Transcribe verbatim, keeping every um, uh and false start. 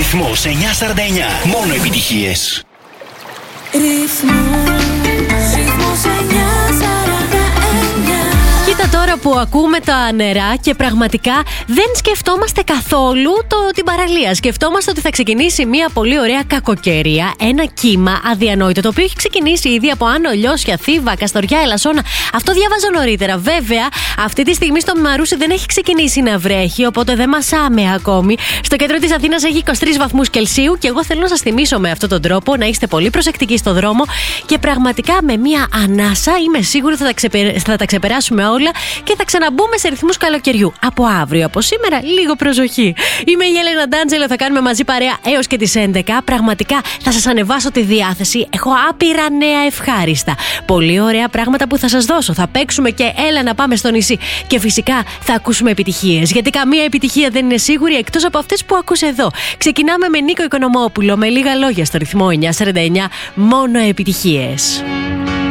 Ρυθμός εννιακόσια σαράντα εννιά. Μόνο επιτυχίες. Ρυθμός, ρυθμός εννιακόσια σαράντα εννιά. Κοίτα τώρα που ακούμε τα νερά και πραγματικά δεν σκεφτόμαστε καθόλου το, την παραλία. Σκεφτόμαστε ότι θα ξεκινήσει μια πολύ ωραία κακοκαιρία, ένα κύμα αδιανόητο, το οποίο έχει ξεκινήσει ήδη από Άνω, Λιώσια, Θήβα, Καστοριά, Ελασσόνα. Αυτό διάβαζα νωρίτερα. Βέβαια, αυτή τη στιγμή στο Μαρούσι δεν έχει ξεκινήσει να βρέχει, οπότε δεν μασάμε ακόμη. Στο κέντρο της Αθήνας έχει είκοσι τρεις βαθμούς Κελσίου και εγώ θέλω να σας θυμίσω με αυτόν τον τρόπο να είστε πολύ προσεκτικοί στο δρόμο και πραγματικά με μια ανάσα είμαι σίγουρη θα τα, ξεπε... θα τα ξεπεράσουμε όλα και θα ξαναμπούμε σε ρυθμούς καλοκαιριού. Από αύριο, από σήμερα, λίγο προσοχή. Είμαι η Έλενα Ντάντζελο, θα κάνουμε μαζί παρέα έως και τις έντεκα. Πραγματικά θα σας ανεβάσω τη διάθεση. Έχω άπειρα νέα ευχάριστα. Πολύ ωραία πράγματα που θα σας δώσω. Θα παίξουμε και έλα να πάμε στο νησί. Και φυσικά θα ακούσουμε επιτυχίες. Γιατί καμία επιτυχία δεν είναι σίγουρη εκτός από αυτές που ακούς εδώ. Ξεκινάμε με Νίκο Οικονομόπουλο, με λίγα λόγια στο ρυθμό εννιακόσια σαράντα εννιά. Μόνο επιτυχίες.